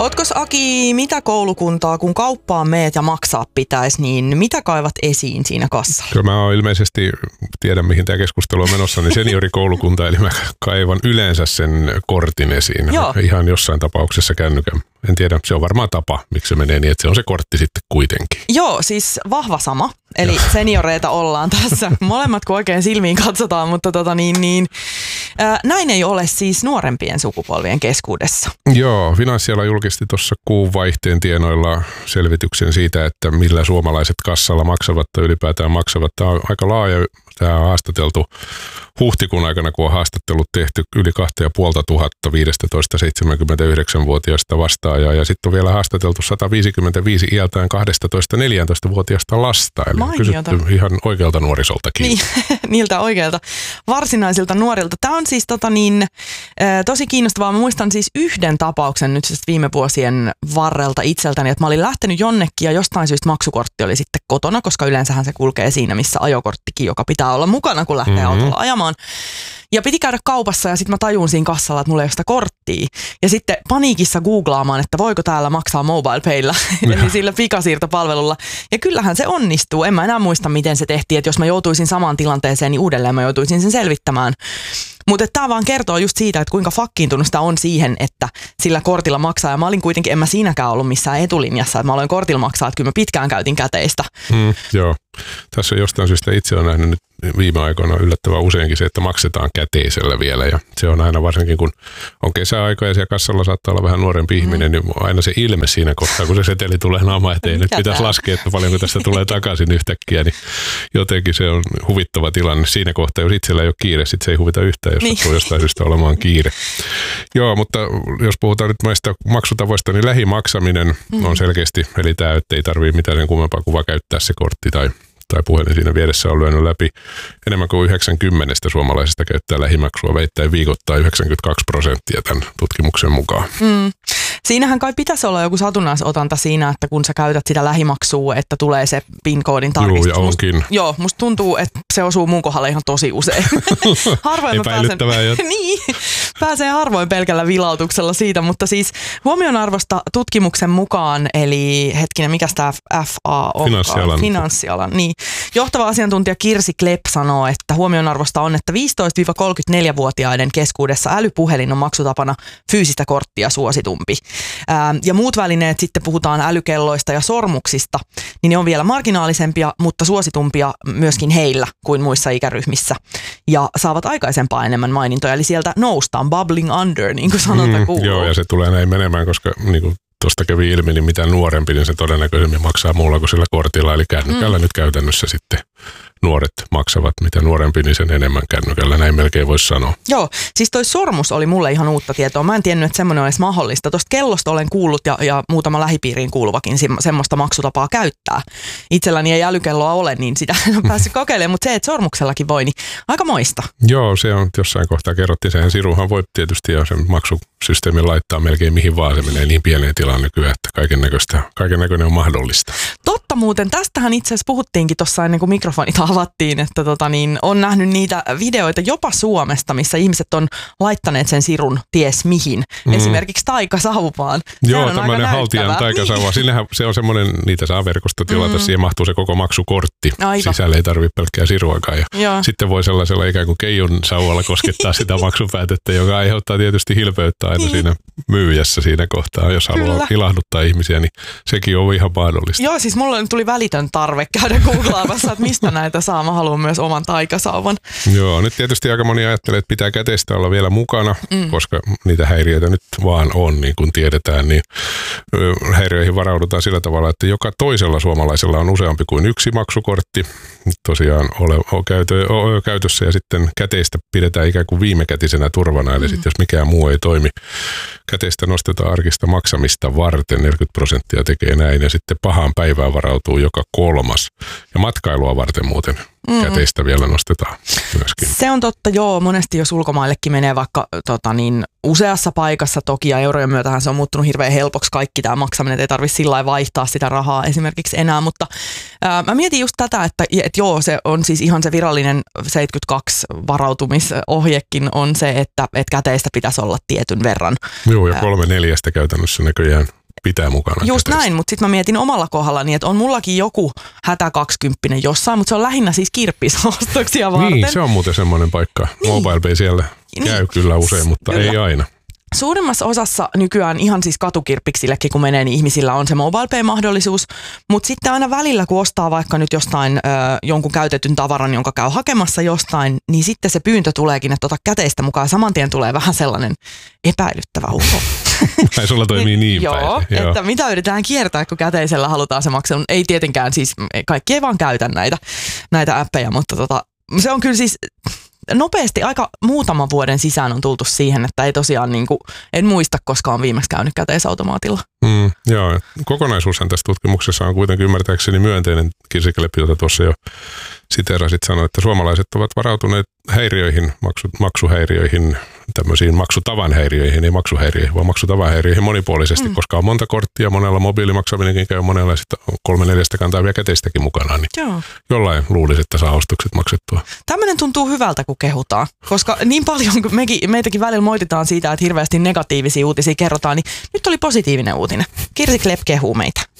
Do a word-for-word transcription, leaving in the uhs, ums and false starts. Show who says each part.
Speaker 1: Ootkos Aki, mitä koulukuntaa, kun kauppaan meet ja maksaa pitäisi, niin mitä kaivat esiin siinä kassalla?
Speaker 2: Kyllä mä oon ilmeisesti, tiedän mihin tämä keskustelu on menossa, niin seniorikoulukunta, eli mä kaivan yleensä sen kortin esiin. Joo. Ihan jossain tapauksessa kännykän. En tiedä, se on varmaan tapa, miksi se menee niin, että se on se kortti sitten kuitenkin.
Speaker 1: Joo, siis vahva sama. Eli senioreita ollaan tässä. Molemmat kun oikein silmiin katsotaan, mutta tota niin, niin, ää, näin ei ole siis nuorempien sukupolvien keskuudessa.
Speaker 2: Joo, Finanssiala julkisti tuossa kuun vaihteen tienoilla selvityksen siitä, että millä suomalaiset kassalla maksavat tai ylipäätään maksavat. Tämä on aika laaja, tämä on haastateltu huhtikuun aikana, kun on haastattelut tehty yli kaksituhatta viisitoista seitsemänkymmentäyhdeksän-vuotiaista vastaajaa. Ja sitten on vielä haastateltu sata viisikymmentäviisi iältään kaksitoista neljätoista-vuotiaista lasta. Eli
Speaker 1: Mainiota.
Speaker 2: kysytty ihan oikealta nuorisoltakin.
Speaker 1: Niin, niiltä oikealta varsinaisilta nuorilta. Tämä on siis tota niin, tosi kiinnostavaa. Mä muistan siis yhden tapauksen nyt siis viime vuosien varrelta itseltäni, että mä olin lähtenyt jonnekin ja jostain syystä maksukortti oli sitten kotona, koska yleensähän se kulkee siinä, missä ajokorttikin, joka pitää olla mukana, kun lähtee mm-hmm. autolla ajamaan. Ja piti käydä kaupassa ja sitten mä tajun siinä kassalla, että mulla ei ole sitä korttia. Ja sitten paniikissa googlaamaan, että voiko täällä maksaa MobilePaylla, eli sillä pikasiirtopalvelulla. Ja kyllähän se onnistuu. En mä enää muista, miten se tehtiin, että jos mä joutuisin samaan tilanteeseen, niin uudelleen mä joutuisin sen selvittämään. Mutta tämä vaan kertoo just siitä, että kuinka fakkiintunut sitä on siihen, että sillä kortilla maksaa. Ja mä olin kuitenkin, en mä siinäkään ollut missään etulinjassa, että mä aloin kortilla maksaa, että kyllä mä pitkään käytin käteistä.
Speaker 2: Mm, joo. Tässä jostain syystä itse on nähnyt nyt viime aikoina yllättävän useinkin se, että maksetaan käteisellä vielä. Ja se on aina varsinkin, kun on kesäaika ja siellä kassalla saattaa olla vähän nuorempi mm. ihminen, niin aina se ilme siinä kohtaa, kun se seteli tulee naama eteen. Nyt pitäisi laskea, että paljonko tästä tulee takaisin yhtäkkiä. Niin jotenkin se on huvittava tilanne siinä kohtaa, jos itsellä ei ole kiire, sitten se ei huvita yhtään, jos niin. sattuu jostain syystä olemaan kiire. Joo, mutta jos puhutaan nyt näistä maksutavoista, niin lähimaksaminen mm. on selkeästi, eli tämä, että ei tarvitse mitään sen kummempaa kuva käyttää se kortti tai tai puhelin siinä vieressä on lyönyt läpi. Enemmän kuin yhdeksänkymmentä suomalaisista käyttää lähimaksua, väittäen viikoittaa yhdeksänkymmentäkaksi prosenttia tämän tutkimuksen mukaan.
Speaker 1: Mm. Siinähän kai pitäisi olla joku satunnaisotanta siinä, että kun sä käytät sitä lähimaksua, että tulee se PIN-koodin tarkistus.
Speaker 2: Joo, ja onkin.
Speaker 1: Must, joo, musta tuntuu, että se osuu mun kohdalle ihan tosi usein. Harvoin mä pääsen, niin, pääsee harvoin pelkällä vilautuksella siitä, mutta siis huomionarvosta tutkimuksen mukaan, eli hetkinen, mikäs tää F A on?
Speaker 2: Finanssialan.
Speaker 1: Finanssialan, niin. Johtava asiantuntija Kirsi Klepp sanoo, että huomionarvosta on, että viisitoista–kolmekymmentäneljä-vuotiaiden keskuudessa älypuhelin on maksutapana fyysistä korttia suositumpi. Ää, ja muut välineet, sitten puhutaan älykelloista ja sormuksista, niin ne on vielä marginaalisempia, mutta suositumpia myöskin heillä kuin muissa ikäryhmissä. Ja saavat aikaisempaa enemmän mainintoja, eli sieltä noustaan, bubbling under, niin kuin sanota
Speaker 2: mm,
Speaker 1: kuuluu.
Speaker 2: Joo, ja se tulee näin menemään, koska niin kuin tuosta kävi ilmi, niin mitä nuorempi, niin se todennäköisemmin maksaa muulla kuin sillä kortilla, eli kännykällä mm. nyt käytännössä sitten nuoret maksavat. Mitä nuorempi, niin sen enemmän kännykällä, näin melkein voisi sanoa.
Speaker 1: Joo, siis toi sormus oli mulle ihan uutta tietoa. Mä en tiennyt, että semmoinen olisi mahdollista. Tuosta kellosta olen kuullut ja, ja muutama lähipiiriin kuuluvakin semmoista maksutapaa käyttää. Itselläni ei älykelloa ole, niin sitä en ole päässyt kokeilemaan, mutta se, että sormuksellakin voi, niin aika moista.
Speaker 2: Joo, se on jossain kohtaa kerrottiin. Sehän siruhan voi tietysti jo sen maksusysteemin laittaa melkein mihin vaan. Se menee niin pieneen tilaan nykyään, että kaiken näköistä, kaiken näköinen on mahdollista.
Speaker 1: Totta muuten, tästähän itse asiassa puhuttiinkin tuossa ennen kuin mikrofonit avattiin, että tota niin, on nähnyt niitä videoita jopa Suomesta, missä ihmiset on laittaneet sen sirun ties mihin. Mm. Esimerkiksi taikasauvaan.
Speaker 2: Joo, tämmöinen haltijan taikasauva. Niin. Siinähän se on semmoinen, niitä saa verkosta tilata, mm. siihen mahtuu se koko maksukortti. Aivan. Sisällä ei tarvitse pelkkää siruakaan. Ja Joo. sitten voi sellaisella ikään kuin keijun sauvalla koskettaa sitä maksupäätettä, joka aiheuttaa tietysti hilpeyttä aina niin. siinä myyjässä siinä kohtaa. Jos Kyllä. haluaa ilahduttaa ihmisiä, niin sekin on ihan mahdollista.
Speaker 1: Joo, siis mulla tuli välitön tarve käydä googlaamassa, että mistä näitä saa. Mä haluan myös oman taikasauvan.
Speaker 2: Joo, nyt tietysti aika moni ajattelee, että pitää käteistä olla vielä mukana, mm. koska niitä häiriöitä nyt vaan on, niin kuin tiedetään, niin häiriöihin varaudutaan sillä tavalla, että joka toisella suomalaisella on useampi kuin yksi maksukortti. Tosiaan ole, ole, käytö, ole käytössä ja sitten käteistä pidetään ikään kuin viimekätisenä turvana, eli mm. sitten jos mikään muu ei toimi, käteistä nostetaan arkista maksamista varten, neljäkymmentä prosenttia tekee näin ja sitten pahaan päivään varautuu joka kolmas ja matkailua varten muuten mm-hmm. käteistä vielä nostetaan myöskin.
Speaker 1: Se on totta, joo. Monesti jos ulkomaillekin menee vaikka tota niin, useassa paikassa toki, ja eurojen myötähän se on muuttunut hirveän helpoksi kaikki tämä maksaminen, että ei tarvitse sillä lailla vaihtaa sitä rahaa esimerkiksi enää, mutta ää, mä mietin just tätä, että et joo, se on siis ihan se virallinen seitsemänkymmentäkaksi varautumisohjekin on se, että et käteistä pitäisi olla tietyn verran.
Speaker 2: Joo, ja kolme neljästä käytännössä näköjään pitää mukana.
Speaker 1: Just
Speaker 2: käteistä.
Speaker 1: näin, mutta sitten mä mietin omalla kohdallani, että on mullakin joku hätä kaksikymppinen jossain, mutta se on lähinnä siis kirppisostoksia varten.
Speaker 2: Niin, se on muuten semmoinen paikka. Niin. MobilePay siellä niin. käy kyllä usein, mutta kyllä. ei aina.
Speaker 1: Suurimmassa osassa nykyään ihan siis katukirppiksillekin, kun menee, niin ihmisillä on se MobilePay-mahdollisuus, mutta sitten aina välillä, kun ostaa vaikka nyt jostain ö, jonkun käytetyn tavaran, jonka käy hakemassa jostain, niin sitten se pyyntö tuleekin, että ota käteistä mukaan. Saman tien tulee vähän sellainen epäilyttävä uho.
Speaker 2: Tai sulla toimii niin
Speaker 1: joo,
Speaker 2: päin. Joo,
Speaker 1: että mitä yritetään kiertää, kun käteisellä halutaan se maksaa. Ei tietenkään siis, kaikki ei vaan käytä näitä, näitä appeja, mutta tota, se on kyllä siis... Nopeasti, aika muutaman vuoden sisään on tultu siihen, että ei tosiaan, niin kuin, en muista koskaan viimeksi käynyt käteisautomaatilla.
Speaker 2: Mm, joo, kokonaisuushan tässä tutkimuksessa on kuitenkin ymmärtääkseni myönteinen. Kirsi Kleppi, jota tuossa jo siteerasit, sanoi, että suomalaiset ovat varautuneet häiriöihin, maksu, maksuhäiriöihin, tämmöisiin maksutavan häiriöihin, ei maksuhäiriöihin, vaan maksutavan häiriöihin monipuolisesti, mm. koska on monta korttia, monella mobiilimaksaminenkin käy, monella sitten kolme neljästä kantaa vielä käteistäkin mukana, niin joo. jollain luulisi, että saa ostokset maksettua.
Speaker 1: Tämmöinen tuntuu hyvältä, kun kehutaan, koska niin paljon, kun mekin, meitäkin välillä moititaan siitä, että hirveästi negatiivisia uutisia kerrotaan, niin nyt oli positiivinen uutinen. Kirsi Klepp kehuu meitä.